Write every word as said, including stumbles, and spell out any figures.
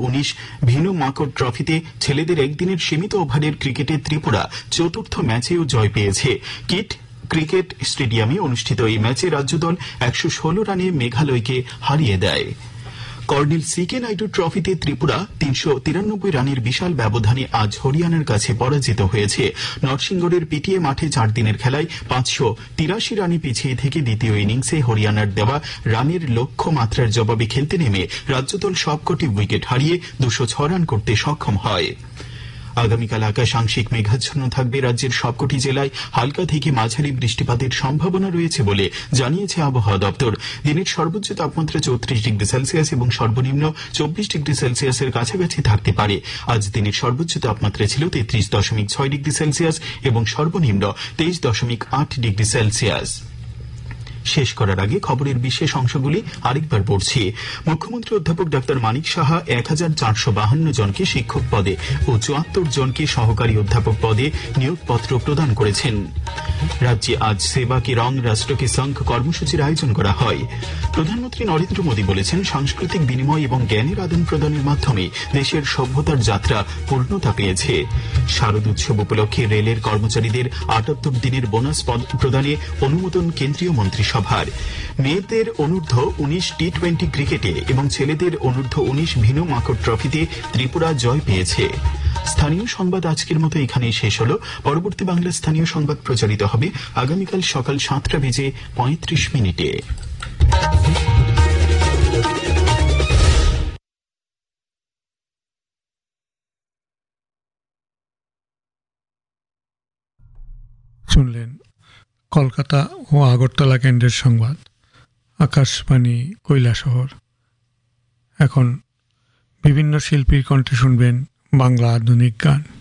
উনিশ ভিনু মাকড় ট্রফিতে ছেলেদের একদিনের সীমিত ওভারের ক্রিকেটে ত্রিপুরা চতুর্থ ম্যাচেও জয় পেয়েছে। কিট ক্রিকেট স্টেডিয়ামে অনুষ্ঠিত এই ম্যাচে রাজ্যদল একশো ষোলো রানে মেঘালয়কে হারিয়ে দেয়। কর্নেল সি কে নাইডু ট্রফিতে ত্রিপুরা তিনশো তিরানব্বই রানের বিশাল ব্যবধানে আজ হরিয়ানার কাছে পরাজিত হয়েছে। নরসিংগড়ের পিটিএ মাঠে চার দিনের খেলায় পাঁচশো তিরাশি রানে পিছিয়ে থেকে দ্বিতীয় ইনিংসে হরিয়ানার দেওয়া রানের লক্ষ্যমাত্রার জবাবে খেলতে নেমে রাজ্যদল সবকটি উইকেট হারিয়ে দুশো ছ রান করতে সক্ষম হয়। আগামীকাল আকাশ আংশিক মেঘাচ্ছন্ন থাকবে। রাজ্যের সবকটি জেলায় হালকা থেকে মাঝারি বৃষ্টিপাতের সম্ভাবনা রয়েছে বলে জানিয়েছে আবহাওয়া দপ্তর। দিনের সর্বোচ্চ তাপমাত্রা চৌত্রিশ ডিগ্রি সেলসিয়াস এবং সর্বনিম্ন চব্বিশ ডিগ্রি সেলসিয়াসের কাছাকাছি থাকতে পারে। আজ দিনের সর্বোচ্চ তাপমাত্রা ছিল তেত্রিশ দশমিক ছয় ডিগ্রি সেলসিয়াস এবং সর্বনিম্ন তেইশ দশমিক আট ডিগ্রি সেলসিয়াস। শেষ করার আগে খবরের বিশেষ অংশগুলি আরেকবার পড়ছি। মুখ্যমন্ত্রী অধ্যাপক ডাক্তার মানিক সাহা এক হাজার চারশো বাহান্ন জনকে শিক্ষক পদে ও চুয়াত্তর জনকে সহকারী অধ্যাপক পদে নিয়োগপত্র প্রদান করেছেন। রাজ্যে আজ সেবা কি রং রাষ্ট্র কি সংঘ কর্মসূচির আয়োজন করা হয়। প্রধানমন্ত্রী নরেন্দ্র মোদী বলেছেন, সাংস্কৃতিক বিনিময় এবং জ্ঞানের আদান প্রদানের মাধ্যমে দেশের সভ্যতার যাত্রা পূর্ণতা পেয়েছে। শারদ উৎসব উপলক্ষে রেলের কর্মচারীদের আটাত্তর দিনের বোনাস প্রদানে অনুমোদন কেন্দ্রীয় মন্ত্রিসভার। মেয়েদের অনূর্ধ্ব উনিশ টি টোয়েন্টি ক্রিকেটে এবং ছেলেদের অনূর্ধ্ব উনিশ ভিনু মাকড় ট্রফিতে ত্রিপুরা জয় পেয়েছে। স্থানীয় সংবাদ আজকের মতো এখানেই শেষ হল। পরবর্তী বাংলা স্থানীয় সংবাদ প্রচারিত হবে আগামীকাল সকাল সাতটা বেজে পঁয়ত্রিশ মিনিটে। শুনলেন কলকাতা ও আগরতলা কেন্দ্রের সংবাদ। আকাশবাণী কৈলাসহর। এখন বিভিন্ন শিল্পীর কণ্ঠে শুনবেন বাংলা আধুনিক গান।